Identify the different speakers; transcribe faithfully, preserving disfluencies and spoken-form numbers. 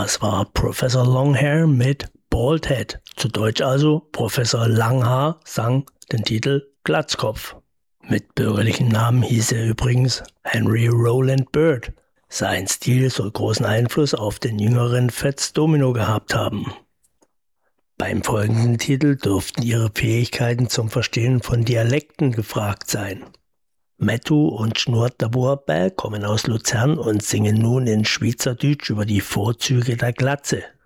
Speaker 1: Das war Professor Longhair mit Bald Head. Zu Deutsch also Professor Langhaar sang den Titel Glatzkopf. Mit bürgerlichem Namen hieß er übrigens Henry Rowland Bird. Sein Stil soll großen Einfluss auf den jüngeren Fats Domino gehabt haben. Beim folgenden Titel dürften ihre Fähigkeiten zum Verstehen von Dialekten gefragt sein. Mettu und Schnurrt der Burbel kommen aus Luzern und singen nun in Schweizerdeutsch über die Vorzüge der Glatze.